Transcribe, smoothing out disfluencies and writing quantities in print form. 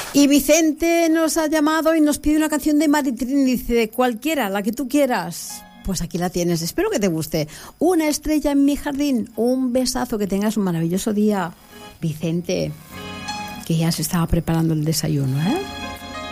Y Vicente nos ha llamado y nos pide una canción de Maritrini. Dice, cualquiera, la que tú quieras. Pues aquí la tienes, espero que te guste. Una estrella en mi jardín. Un besazo, que tengas un maravilloso día. Vicente, que ya se estaba preparando el desayuno, ¿eh?